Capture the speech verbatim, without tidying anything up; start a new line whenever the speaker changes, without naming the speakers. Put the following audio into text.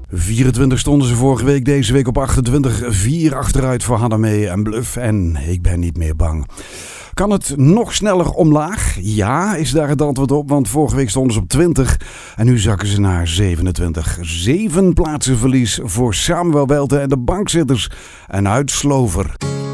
vierentwintig stonden ze vorige week, deze week op achtentwintig. vier achteruit voor Hadamee en Bluff en Ik ben niet meer bang. Kan het nog sneller omlaag? Ja, is daar het antwoord op, want vorige week stonden ze op twintig en nu zakken ze naar zevenentwintig. Zeven plaatsen verlies voor Samuel Welte en de bankzitters. En uit Slover.